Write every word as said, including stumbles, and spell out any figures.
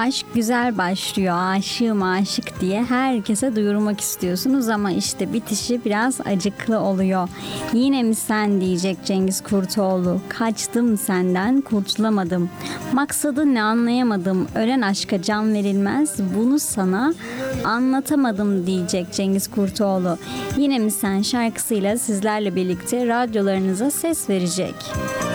Aşk güzel başlıyor, aşığım aşık diye herkese duyurmak istiyorsunuz ama işte bitişi biraz acıklı oluyor. Yine mi sen diyecek Cengiz Kurtoğlu. Kaçtım senden, kurtulamadım. Maksadı ne anlayamadım. Ölen aşka can verilmez. Bunu sana anlatamadım diyecek Cengiz Kurtoğlu. Yine mi sen şarkısıyla sizlerle birlikte radyolarınıza ses verecek.